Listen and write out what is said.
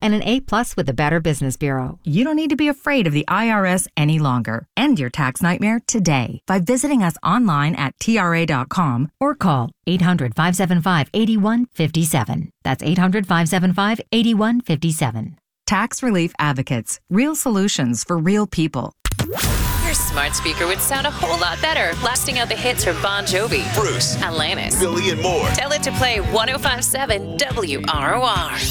and an A+ with the Better Business Bureau. You don't need to be afraid of the IRS any longer. End your tax nightmare today by visiting us online at TRA.com or call 800-575-8157. That's 800-575-8157. Tax Relief Advocates. Real solutions for real people. Your smart speaker would sound a whole lot better, blasting out the hits from Bon Jovi, Bruce, Alanis, Billy, and more. Tell it to play 105.7 WROR.